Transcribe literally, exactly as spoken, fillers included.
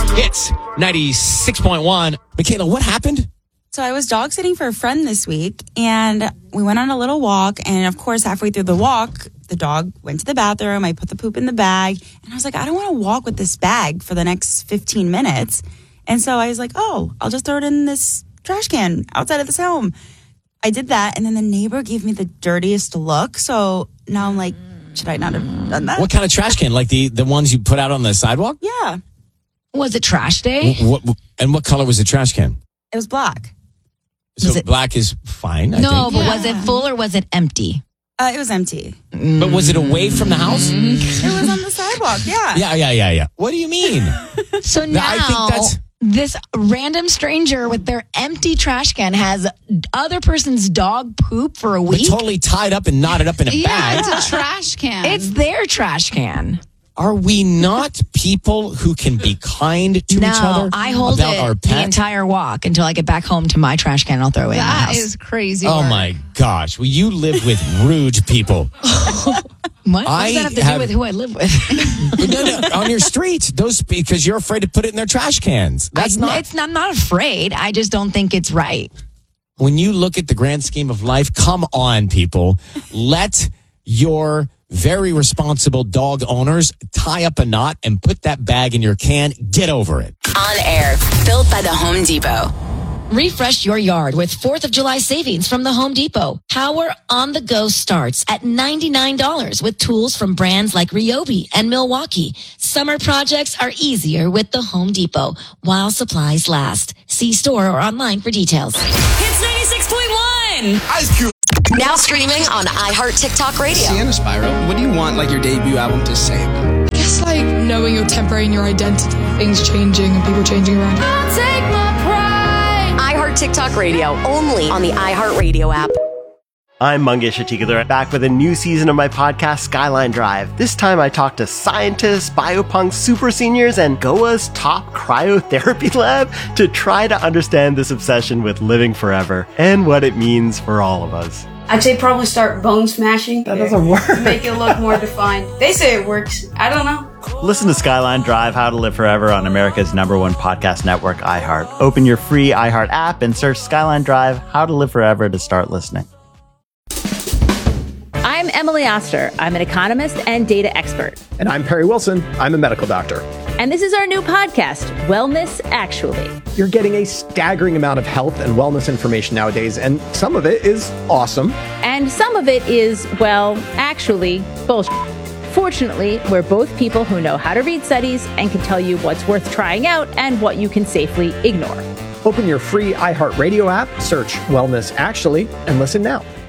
Hits ninety-six point one. Michaela, what happened? So I was dog sitting for a friend this week, and we went on a little walk. And of course, halfway through the walk, the dog went to the bathroom. I put the poop in the bag, and I was like, I don't want to walk with this bag for the next fifteen minutes. And so I was like, oh, I'll just throw it in this trash can outside of this home. I did that, and then the neighbor gave me the dirtiest look. So now I'm like, should I not have done that? What kind of trash can? Like the, the ones you put out on the sidewalk? Yeah. Was it trash day? What, what, and what color was the trash can? It was black. So Was it- black is fine, I No, think. but Yeah. was it full or was it empty? Uh, it was empty. But was it away from the house? It was on the sidewalk, yeah. Yeah, yeah, yeah, yeah. What do you mean? So No, now I think that's- this random stranger with their empty trash can has other person's dog poop for a But week. totally tied up and knotted up in a Yeah, bag. it's a trash can. It's their trash can. Are we not people who can be kind to no, each other I hold about it our the pet? entire walk until I get back home to my trash can. I'll throw it in the That house. is crazy. Oh work. my gosh. Well, you live with rude people. What? What I does that have to have- do with who I live with? no, no, on your street. Those because you're afraid to put it in their trash cans. That's I, not It's, I'm not afraid. I just don't think it's right. when you look at the grand scheme of life. Come on, people. Let your very responsible dog owners tie up a knot and put that bag in your can. Get over it. On air, built by the Home Depot. Refresh your yard with fourth of July savings from the Home Depot. Power on the go starts at ninety-nine dollars with tools from brands like Ryobi and Milwaukee. Summer projects are easier with the Home Depot while supplies last. See store or online for details. Hits ninety-six point one. Ice Cube. Now streaming on iHeart TikTok Radio. Sienna Spiral, what do you want like your debut album to say about it? I guess like knowing your temporary and your identity, things changing and people changing around you. I'll take my pride. iHeart TikTok Radio, only on the iHeart Radio app. I'm Mangesh Atikadar, back with a new season of my podcast, Skyline Drive. This time I talk to scientists, biopunks, super seniors, and Goa's top cryotherapy lab to try to understand this obsession with living forever and what it means for all of us. I'd say probably start bone smashing. That doesn't work. To make it look more defined. They say it works. I don't know. Listen to Skyline Drive, How to Live Forever on America's number one podcast network, iHeart. Open your free iHeart app and search Skyline Drive, How to Live Forever to start listening. I'm Emily Oster. I'm an economist and data expert. And I'm Perry Wilson. I'm a medical doctor. And this is our new podcast, Wellness Actually. You're getting a staggering amount of health and wellness information nowadays, and some of it is awesome. And some of it is, well, actually, bullshit. Fortunately, we're both people who know how to read studies and can tell you what's worth trying out and what you can safely ignore. Open your free iHeartRadio app, search Wellness Actually, and listen now.